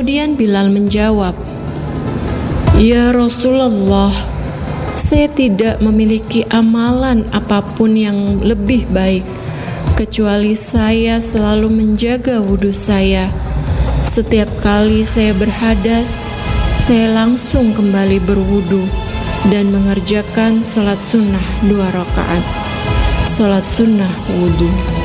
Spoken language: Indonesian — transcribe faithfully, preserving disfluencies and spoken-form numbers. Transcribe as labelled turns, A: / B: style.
A: Kemudian Bilal menjawab, "Ya Rasulullah, saya tidak memiliki amalan apapun yang lebih baik, kecuali saya selalu menjaga wudhu saya. Setiap kali saya berhadas, saya langsung kembali berwudhu dan mengerjakan sholat sunnah dua rakaat, sholat sunnah wudhu."